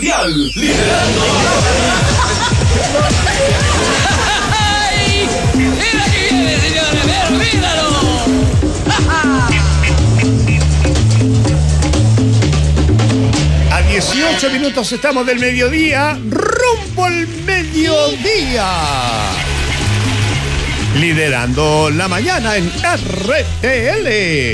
Radial, liderando. ¡Ay! ¡Mira que viene, señores! ¡Pero míralo! A 18 minutos estamos del mediodía, rumbo al mediodía. Liderando la mañana en RTL.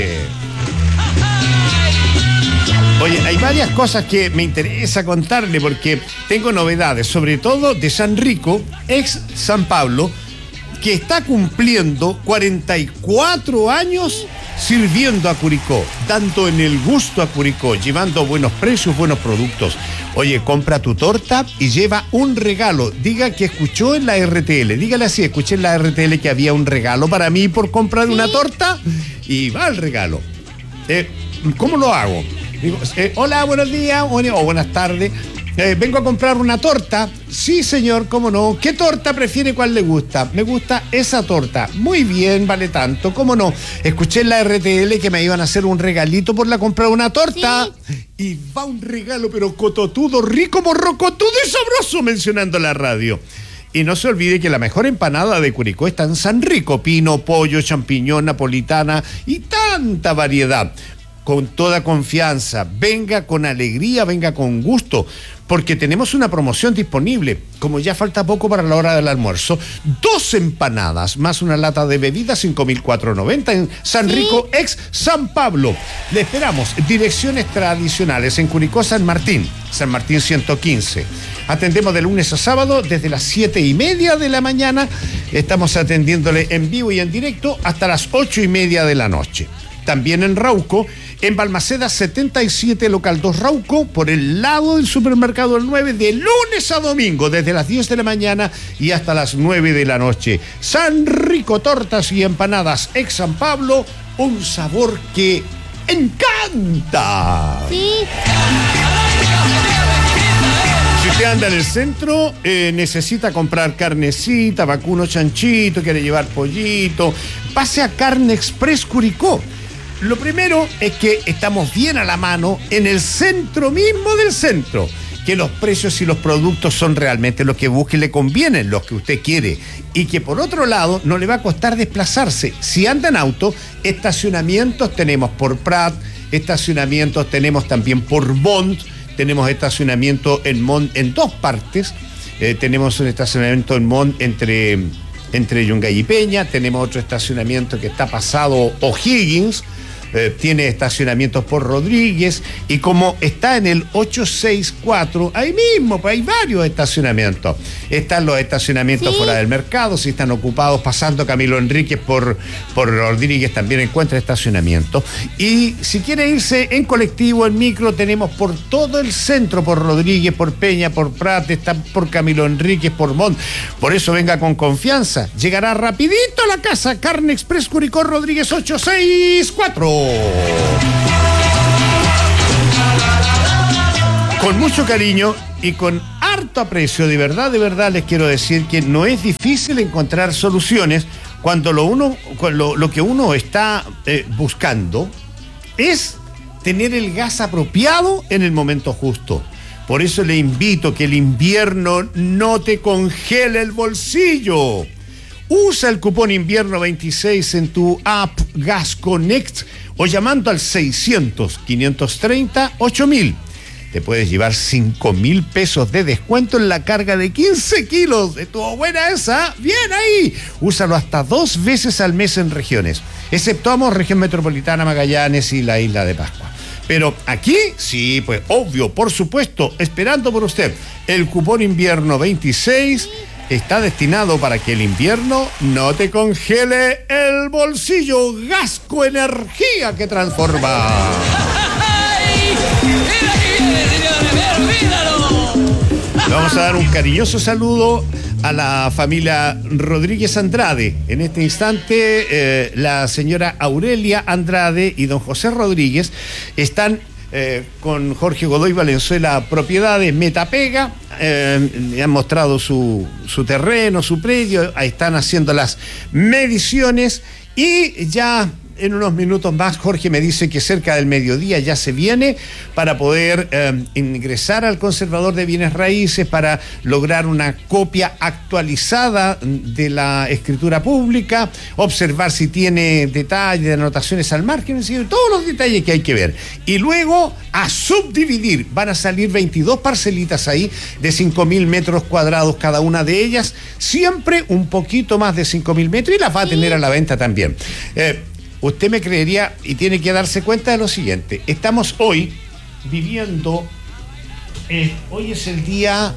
Oye, hay varias cosas que me interesa contarle porque tengo novedades, sobre todo de San Rico, ex San Pablo, que está cumpliendo 44 años sirviendo a Curicó, dando en el gusto a Curicó, llevando buenos precios, buenos productos. Oye, compra tu torta y lleva un regalo. Diga que escuchó en la RTL, dígale así, escuché en la RTL que había un regalo para mí por comprar una torta y va el regalo. ¿Cómo lo hago? Digo, hola, buenos días o buenas tardes. Vengo a comprar una torta. Sí, señor, cómo no. ¿Qué torta prefiere? ¿Cuál le gusta? Me gusta esa torta. Muy bien, vale tanto. ¿Cómo no? Escuché en la RTL que me iban a hacer un regalito por la compra de una torta. ¿Sí? Y va un regalo, pero cototudo, rico, morrocotudo y sabroso, mencionando la radio. Y no se olvide que la mejor empanada de Curicó está en San Rico. Pino, pollo, champiñón, napolitana y tanta variedad. Con toda confianza, venga con alegría, venga con gusto, porque tenemos una promoción disponible. Como ya falta poco para la hora del almuerzo, 2 empanadas más una lata de bebida, 5.490 en San Rico, ex San Pablo. Le esperamos. Direcciones tradicionales en Curicó, San Martín 115. Atendemos de lunes a sábado desde las 7:30 de la mañana. Estamos atendiéndole en vivo y en directo hasta las 8:30 de la noche. También en Rauco, en Balmaceda 77, local 2 Rauco, por el lado del supermercado El 9, de lunes a domingo, desde las 10 de la mañana y hasta las 9 de la noche. San Rico, tortas y empanadas, ex San Pablo, un sabor que encanta. Sí. Si usted anda en el centro, necesita comprar carnecita, vacuno, chanchito, quiere llevar pollito, pase a Carne Express Curicó. Lo primero es que estamos bien a la mano en el centro mismo del centro, que los precios y los productos son realmente los que busque y le convienen, los que usted quiere, y que por otro lado no le va a costar desplazarse. Si anda en auto, estacionamientos tenemos por Prat, estacionamientos tenemos también por Bond, tenemos estacionamiento en Mont en 2 partes, tenemos un estacionamiento en Mont entre Yungay y Peña, tenemos otro estacionamiento que está pasado O'Higgins, tiene estacionamientos por Rodríguez, y como está en el 864, ahí mismo, pues hay varios estacionamientos. Están los estacionamientos fuera del mercado, si están ocupados pasando Camilo Enríquez por Rodríguez también encuentra estacionamiento. Y si quiere irse en colectivo, en micro, tenemos por todo el centro, por Rodríguez, por Peña, por Prat, está por Camilo Enríquez, por Mont. Por eso venga con confianza, llegará rapidito a la casa. Carne Express Curicó, Rodríguez 864. Con mucho cariño y con harto aprecio, de verdad les quiero decir que no es difícil encontrar soluciones cuando lo que uno está buscando es tener el gas apropiado en el momento justo. Por eso le invito que el invierno no te congele el bolsillo. Usa el cupón invierno 26 en tu app Gas Connect o llamando al 600-530-8000. Te puedes llevar 5.000 pesos de descuento en la carga de 15 kilos. ¿Estuvo buena esa? ¡Bien ahí! Úsalo hasta 2 veces al mes en regiones. Exceptuamos región metropolitana, Magallanes y la Isla de Pascua. Pero aquí, sí, pues obvio, por supuesto, esperando por usted. El cupón invierno 26 está destinado para que el invierno no te congele el bolsillo. Gasco Energía que transforma. Vamos a dar un cariñoso saludo a la familia Rodríguez Andrade. En este instante, la señora Aurelia Andrade y don José Rodríguez están con Jorge Godoy Valenzuela Propiedades Metapega. Le han mostrado su terreno, su predio. Ahí están haciendo las mediciones y ya en unos minutos más Jorge me dice que cerca del mediodía ya se viene para poder ingresar al conservador de bienes raíces para lograr una copia actualizada de la escritura pública, observar si tiene detalles, anotaciones al margen, es decir, todos los detalles que hay que ver. Y luego a subdividir, van a salir 22 parcelitas ahí de 5.000 metros cuadrados cada una de ellas, siempre un poquito más de 5.000 metros, y las va a tener a la venta también. Usted me creería y tiene que darse cuenta de lo siguiente: estamos hoy viviendo, hoy es el día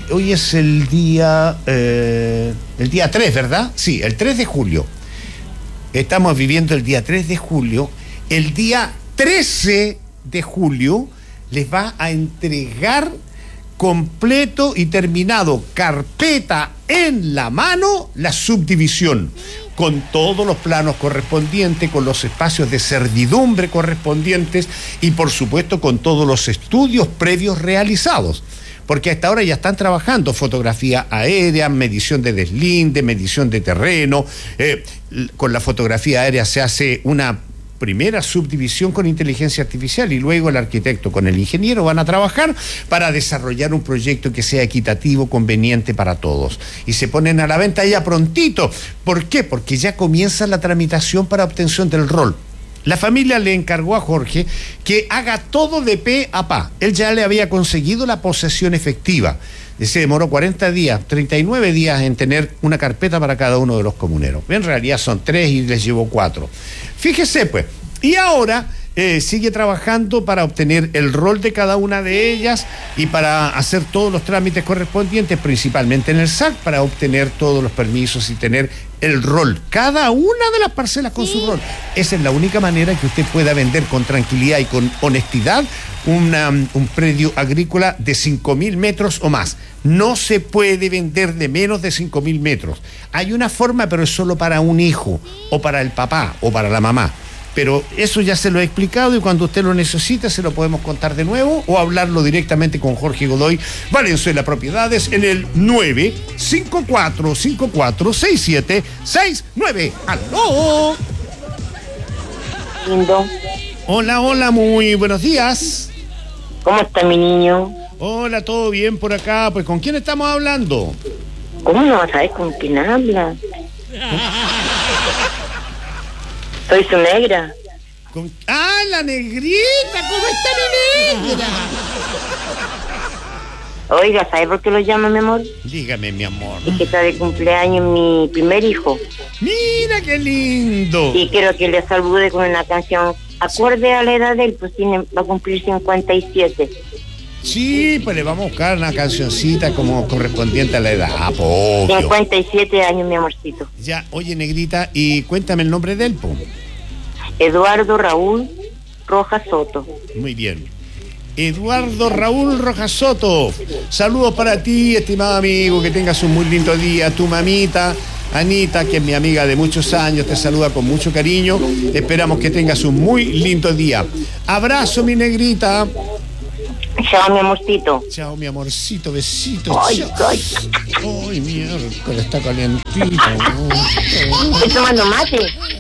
3, ¿verdad? Sí, el 3 de julio. Estamos viviendo el día 3 de julio. El día 13 de julio les va a entregar completo y terminado, carpeta en la mano, la subdivisión, con todos los planos correspondientes, con los espacios de servidumbre correspondientes y por supuesto con todos los estudios previos realizados. Porque hasta ahora ya están trabajando fotografía aérea, medición de deslinde, medición de terreno. Con la fotografía aérea se hace una primera subdivisión con inteligencia artificial y luego el arquitecto con el ingeniero van a trabajar para desarrollar un proyecto que sea equitativo, conveniente para todos. Y se ponen a la venta ya prontito. ¿Por qué? Porque ya comienza la tramitación para obtención del rol. La familia le encargó a Jorge que haga todo de pe a pa. Él ya le había conseguido la posesión efectiva. Se demoró 40 días, 39 días en tener una carpeta para cada uno de los comuneros. En realidad son 3 y les llevó 4. Fíjese pues, y ahora sigue trabajando para obtener el rol de cada una de ellas y para hacer todos los trámites correspondientes, principalmente en el SAC, para obtener todos los permisos y tener el rol, cada una de las parcelas con su rol. Esa es la única manera que usted pueda vender con tranquilidad y con honestidad un predio agrícola de 5.000 metros o más. No se puede vender de menos de 5.000 metros. Hay una forma, pero es solo para un hijo, o para el papá, o para la mamá. Pero eso ya se lo he explicado y cuando usted lo necesite se lo podemos contar de nuevo o hablarlo directamente con Jorge Godoy Valenzuela Propiedades en el 954-546769. ¡Aló! Lindo. Hola, muy buenos días. ¿Cómo está mi niño? Hola, ¿todo bien por acá? Pues, ¿con quién estamos hablando? ¿Cómo no vas a saber con quién habla? Soy su negra. ¡Ah, la negrita! ¿Cómo está mi negra? Oiga, ¿sabe por qué lo llama, mi amor? Dígame, mi amor. Es que está de cumpleaños mi primer hijo. ¡Mira qué lindo! Y quiero que le salude con una canción acorde a la edad de él, pues va a cumplir 57. Sí, pues le vamos a buscar una cancioncita como correspondiente a la edad. Obvio. 57 años, mi amorcito. Ya, oye, negrita, y cuéntame el nombre de él, po. Eduardo Raúl Rojas Soto. Muy bien. Eduardo Raúl Rojas Soto. Saludos para ti, estimado amigo, que tengas un muy lindo día. Tu mamita, Anita, que es mi amiga de muchos años, te saluda con mucho cariño. Esperamos que tengas un muy lindo día. Abrazo, mi negrita. Chao, mi amorcito. Chao, mi amorcito, besito. Ay, ay. Ay, miércoles, está calientito. Estoy tomando mate.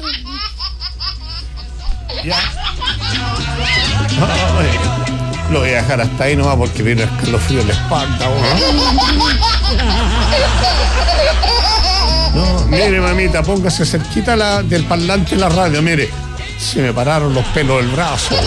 Ya. Ay, lo voy a dejar hasta ahí nomás porque viene el escalofrío en la espalda. No, mire, mamita, póngase cerquita del parlante de la radio. Mire, se me pararon los pelos del brazo.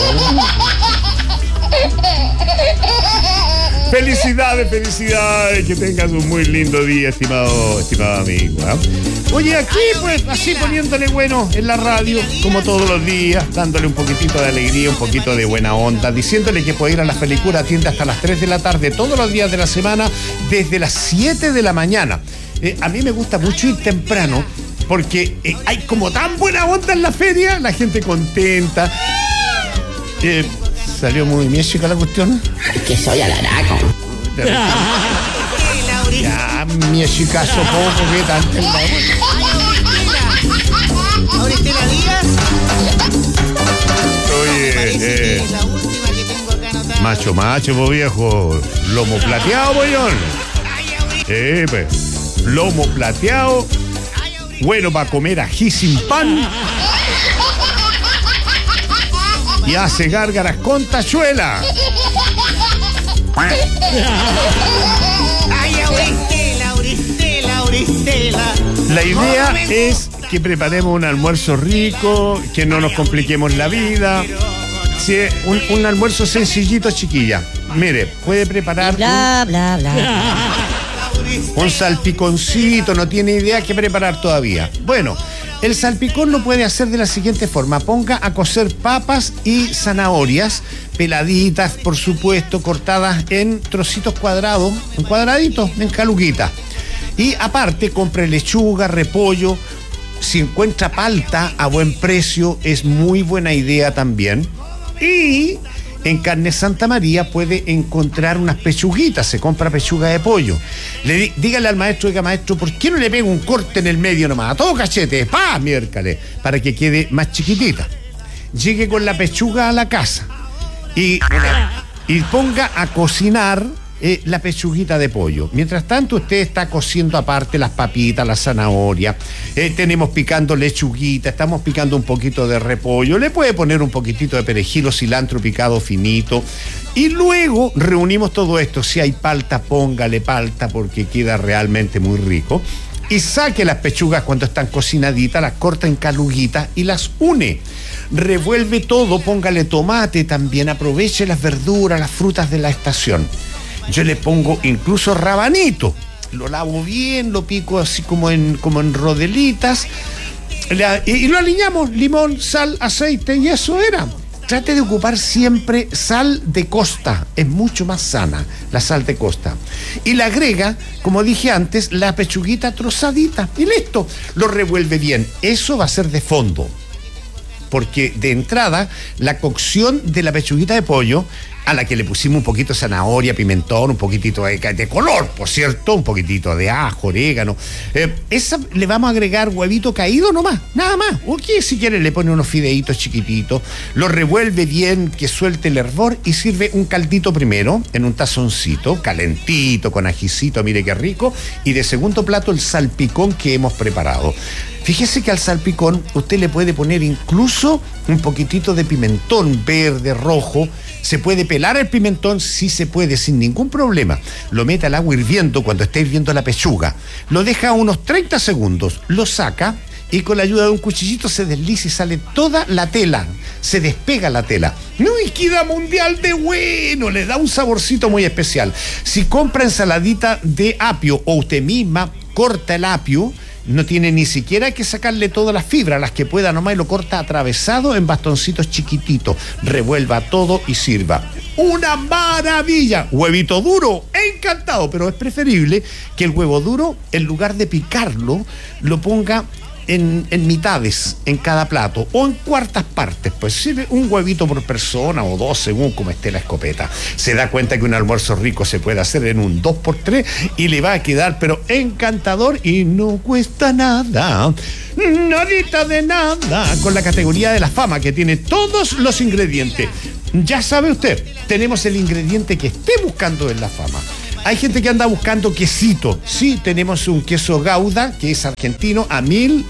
Felicidades, que tengas un muy lindo día, estimado amigo, ¿eh? Oye, aquí pues así poniéndole bueno en la radio, como todos los días, dándole un poquitito de alegría, un poquito de buena onda, diciéndole que puede ir a la Felicura tienda hasta las 3 de la tarde, todos los días de la semana, desde las 7 de la mañana. A mí me gusta mucho ir temprano, porque hay como tan buena onda en la feria, la gente contenta. ¿Salió muy chica la cuestión? Es que soy alaraco. Ya, mi chicazo poco, ¿qué tal? Auristela Díaz. Oye, la última que tengo acá anotada. macho, po viejo. Lomo plateado, pollón. Pues, lomo plateado. Bueno para comer ají sin pan. y hace gárgaras con tachuela. Ay, Auristela. La idea es que preparemos un almuerzo rico, que no nos compliquemos la vida. Sí, un almuerzo sencillito, chiquilla. Mire, puede preparar Bla, bla, bla. un salpiconcito, no tiene idea qué preparar todavía. Bueno, el salpicón lo puede hacer de la siguiente forma. Ponga a cocer papas y zanahorias, peladitas, por supuesto, cortadas en trocitos cuadrados, en cuadraditos, en caluquitas. Y aparte, compre lechuga, repollo. Si encuentra palta a buen precio, es muy buena idea también. Y en Carne Santa María puede encontrar unas pechuguitas, se compra pechuga de pollo. Dígale al maestro, oiga maestro, ¿por qué no le pega un corte en el medio nomás? A todo cachete, ¡pah! Miércoles, para que quede más chiquitita. Llegue con la pechuga a la casa y ponga a cocinar la pechuguita de pollo. Mientras tanto, usted está cociendo aparte las papitas, la zanahoria. Tenemos picando lechuguita, estamos picando un poquito de repollo. Le puede poner un poquitito de perejil o cilantro picado finito. Y luego reunimos todo esto. Si hay palta, póngale palta porque queda realmente muy rico. Y saque las pechugas cuando están cocinaditas, las corta en caluguitas y las une. Revuelve todo, póngale tomate también, aproveche las verduras, las frutas de la estación. Yo le pongo incluso rabanito, lo lavo bien, lo pico así como en rodelitas y lo aliñamos, limón, sal, aceite y eso era. Trate de ocupar siempre sal de costa, es mucho más sana la sal de costa. Y le agrega, como dije antes, la pechuguita trozadita y listo, lo revuelve bien. Eso va a ser de fondo, porque de entrada la cocción de la pechuguita de pollo, a la que le pusimos un poquito de zanahoria, pimentón, un poquitito de color, por cierto, un poquitito de ajo, orégano. Esa le vamos a agregar huevito caído nomás, nada más. O que si quiere le pone unos fideitos chiquititos, lo revuelve bien, que suelte el hervor y sirve un caldito primero en un tazoncito, calentito, con ajicito, mire qué rico. Y de segundo plato el salpicón que hemos preparado. Fíjese que al salpicón usted le puede poner incluso un poquitito de pimentón verde, rojo. Se puede pelar el pimentón, sí se puede, sin ningún problema. Lo mete al agua hirviendo cuando esté hirviendo la pechuga. Lo deja unos 30 segundos, lo saca y con la ayuda de un cuchillito se desliza y sale toda la tela. Se despega la tela. ¡No! Y queda mundial de bueno, le da un saborcito muy especial. Si compra ensaladita de apio o usted misma corta el apio, no tiene ni siquiera que sacarle todas las fibras, las que pueda nomás, y lo corta atravesado en bastoncitos chiquititos. Revuelva todo y sirva. ¡Una maravilla! Huevito duro, encantado, pero es preferible que el huevo duro, en lugar de picarlo, lo ponga en mitades en cada plato o en cuartas partes, pues sirve un huevito por persona o dos según como esté la escopeta. Se da cuenta que un almuerzo rico se puede hacer en un 2x3 y le va a quedar pero encantador y no cuesta nada, nadita de nada, con la categoría de la fama que tiene todos los ingredientes. Ya sabe usted, tenemos el ingrediente que esté buscando en la fama. Hay gente que anda buscando quesito. Sí, tenemos un queso Gouda, que es argentino, a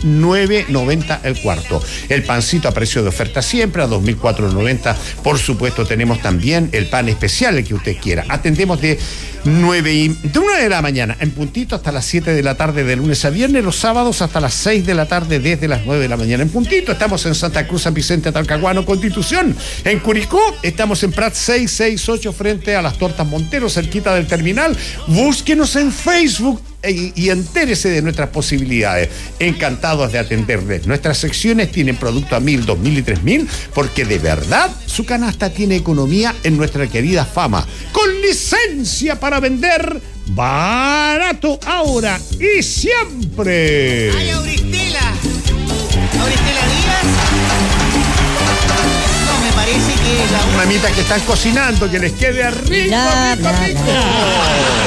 1.990 el cuarto. El pancito a precio de oferta siempre, a 2.490. Por supuesto, tenemos también el pan especial, el que usted quiera. Atendemos de 1 de la mañana en puntito hasta las 7 de la tarde de lunes a viernes, los sábados hasta las 6 de la tarde desde las 9 de la mañana en puntito. Estamos en Santa Cruz, San Vicente, Talcahuano, Constitución. En Curicó estamos en Prat 668 frente a las Tortas Montero, cerquita del terminal. Búsquenos en Facebook y entérese de nuestras posibilidades. Encantados de atenderles. Nuestras secciones tienen producto a 1.000, 2.000 y 3.000 porque de verdad su canasta tiene economía en nuestra querida fama. Con licencia para vender barato ahora y siempre. ¡Ay, Auristela! ¿Auristela Díaz? No, me parece que es la... Mamitas que están cocinando, que les quede rico, Bla, rico, bla, rico. bla.